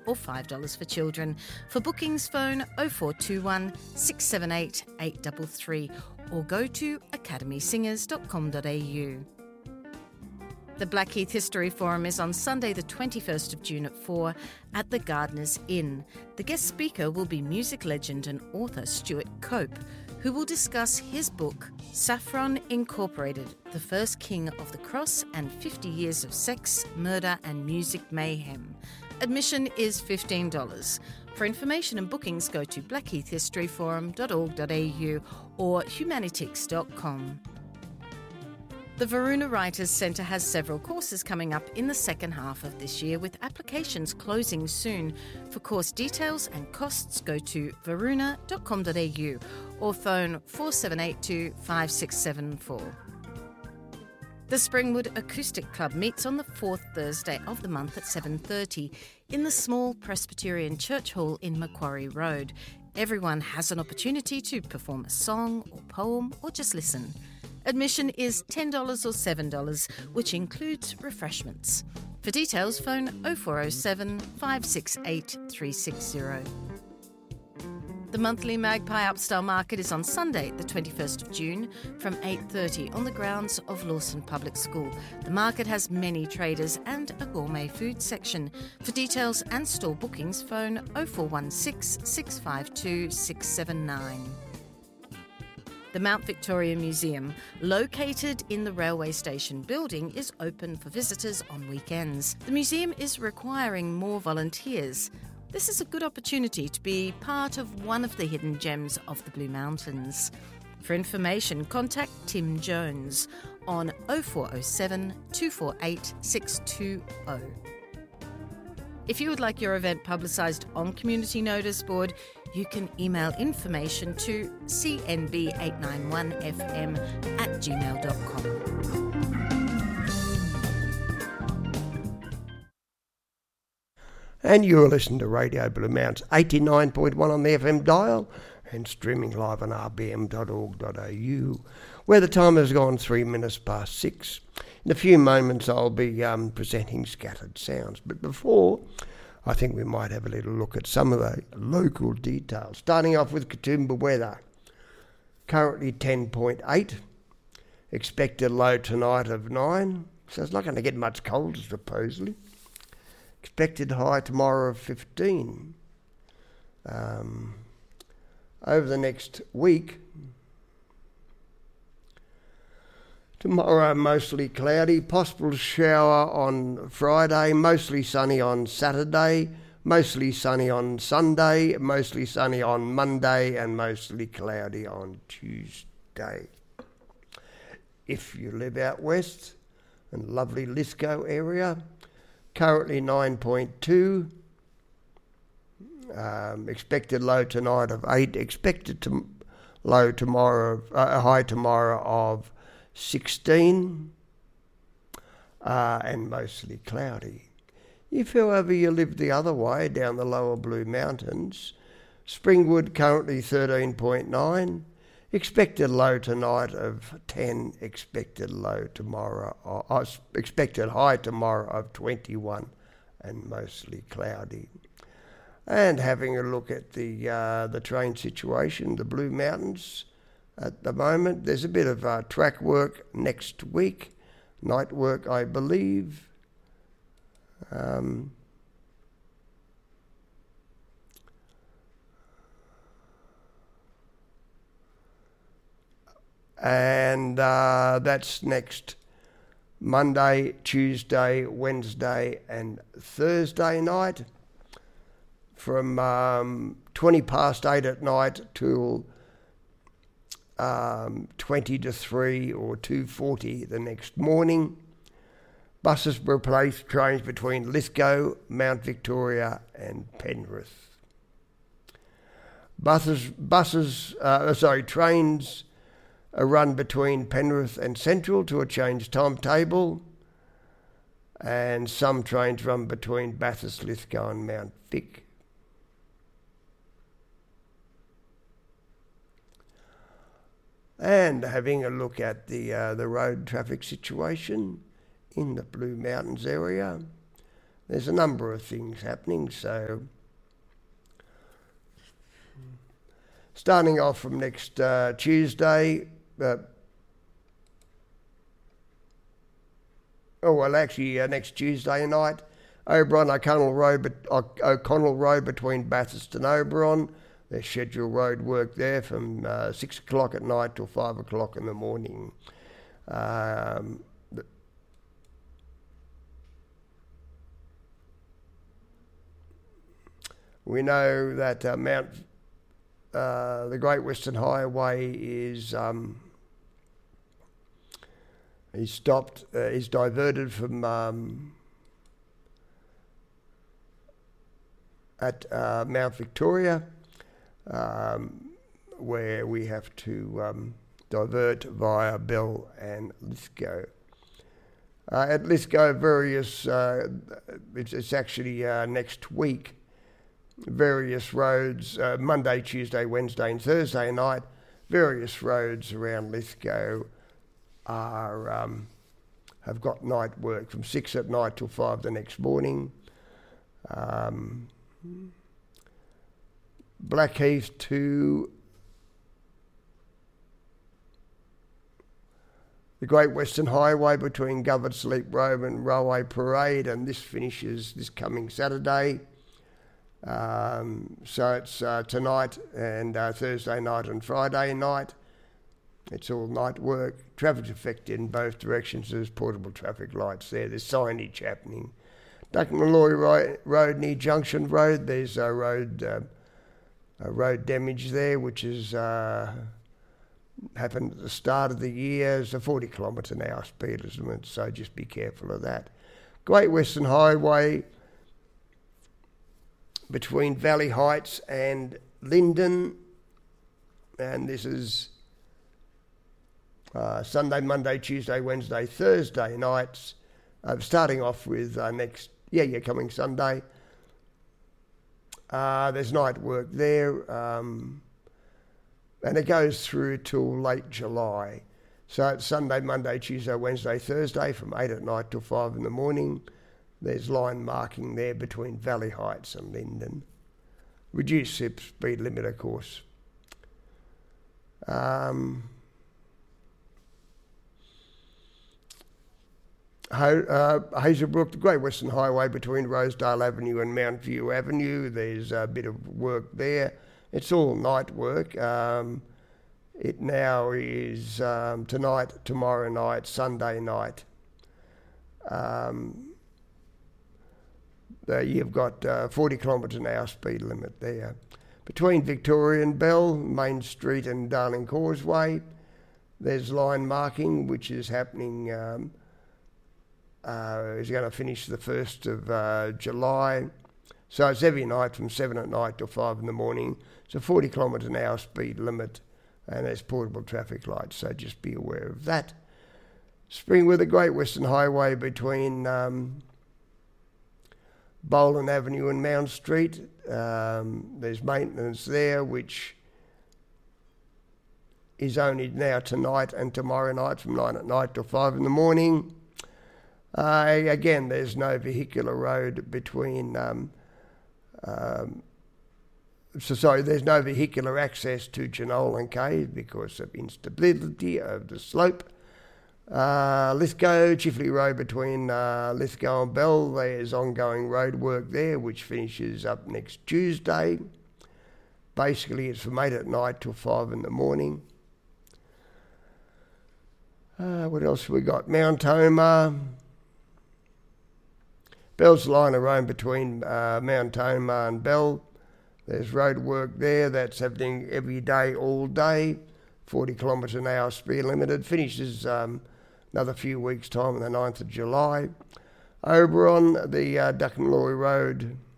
or $5 for children. For bookings, phone 0421 678 833 or go to academysingers.com.au. The Blackheath History Forum is on Sunday the 21st of June at 4 at the Gardeners Inn. The guest speaker will be music legend and author Stuart Cope, who will discuss his book, Saffron Incorporated, The First King of the Cross and 50 Years of Sex, Murder and Music Mayhem. Admission is $15. For information and bookings, go to blackheathhistoryforum.org.au or humanitix.com. The Varuna Writers Centre has several courses coming up in the second half of this year, with applications closing soon. For course details and costs, go to varuna.com.au or phone 4782 5674. The Springwood Acoustic Club meets on the fourth Thursday of the month at 7:30 in the small Presbyterian Church Hall in Macquarie Road. Everyone has an opportunity to perform a song or poem or just listen. Admission is $10 or $7, which includes refreshments. For details, phone 0407 568 360. The monthly Magpie Upstyle Market is on Sunday, the 21st of June, from 8:30 on the grounds of Lawson Public School. The market has many traders and a gourmet food section. For details and store bookings, phone 0416 652 679. The Mount Victoria Museum, located in the railway station building, is open for visitors on weekends. The museum is requiring more volunteers. This is a good opportunity to be part of one of the hidden gems of the Blue Mountains. For information, contact Tim Jones on 0407 248 620. If you would like your event publicised on Community Notice Board, you can email information to cnb891fm@gmail.com. And you're listening to Radio Blue Mountains 89.1 on the FM dial and streaming live on rbm.org.au, where the time has gone 3 minutes past 6. In a few moments I'll be presenting Scattered Sounds, but before, I think we might have a little look at some of the local details. Starting off with Katoomba weather. Currently 10.8. Expected low tonight of 9. So it's not going to get much colder, supposedly. Expected high tomorrow of 15. Over the next week, tomorrow mostly cloudy, possible shower on Friday, mostly sunny on Saturday, mostly sunny on Sunday, mostly sunny on Monday, and mostly cloudy on Tuesday. If you live out west in lovely Lithgow area, currently 9.2, expected low tonight of 8, expected high tomorrow of 16, and mostly cloudy. If, however, you live the other way, down the lower Blue Mountains, Springwood currently 13.9, expected low tonight of 10, expected high tomorrow of 21, and mostly cloudy. And having a look at the train situation, the Blue Mountains, at the moment, there's a bit of track work next week, night work, I believe. And that's next Monday, Tuesday, Wednesday, and Thursday night from 20 past 8 at night till 20 to 3 or 2:40 the next morning. Buses replace trains between Lithgow, Mount Victoria and Penrith. Trains are run between Penrith and Central to a changed timetable, and some trains run between Bathurst, Lithgow and Mount Vic. And having a look at the road traffic situation in the Blue Mountains area, there's a number of things happening. So starting off from next Tuesday, next Tuesday night, O'Connell Road between Bathurst and Oberon. There's scheduled road work there from 6 o'clock at night till 5 o'clock in the morning. We know that the Great Western Highway is he's diverted from at Mount Victoria, where we have to divert via Bell and Lithgow. At Lithgow, it's actually next week, various roads, Monday, Tuesday, Wednesday and Thursday night, various roads around Lithgow have got night work from 6 at night till 5 the next morning. Blackheath to the Great Western Highway between Goverts Leap Road and Railway Parade, and this finishes this coming Saturday. So it's tonight and Thursday night and Friday night. It's all night work. Traffic's affected in both directions. There's portable traffic lights there. There's signage happening. Duckmalloy Road near Junction Road, there's a road damage there, which has happened at the start of the year. It's a 40 kilometre an hour speed limit, so just be careful of that. Great Western Highway between Valley Heights and Lyndon, and this is Sunday, Monday, Tuesday, Wednesday, Thursday nights, starting off with coming Sunday. There's night work there, and it goes through till late July. So it's Sunday, Monday, Tuesday, Wednesday, Thursday from 8 at night till 5 in the morning. There's line marking there between Valley Heights and Lyndon. Reduced speed limit, of course. Hazelbrook, the Great Western Highway between Rosedale Avenue and Mount View Avenue. There's a bit of work there. It's all night work. It now is tonight, tomorrow night, Sunday night. You've got 40 kilometres an hour speed limit there. Between Victoria and Bell, Main Street and Darling Causeway, there's line marking, which is happening, is going to finish the 1st of July. So it's every night from 7 at night till 5 in the morning. It's a 40 kilometre an hour speed limit, and there's portable traffic lights, so just be aware of that. Springwood, the Great Western Highway between Boland Avenue and Mount Street. There's maintenance there, which is only now tonight and tomorrow night from 9 at night till 5 in the morning. Again, there's no vehicular road between... there's no vehicular access to Jenolan Cave because of instability of the slope. Lithgow, Chifley Road between Lithgow and Bell, there's ongoing road work there, which finishes up next Tuesday. Basically, it's from 8 at night till 5 in the morning. What else have we got? Mount Tomah. Bell's line of road between Mount Tomah and Bell. There's road work there that's happening every day, all day. 40 kilometres an hour speed limited. Finishes another few weeks' time on the 9th of July. Oberon, the Duckmalloy Road